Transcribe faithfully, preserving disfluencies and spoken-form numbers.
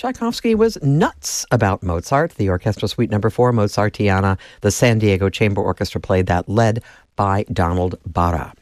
Tchaikovsky was nuts about Mozart. The Orchestra Suite Number Four, Mozartiana, the San Diego Chamber Orchestra played that, led by Donald Barra.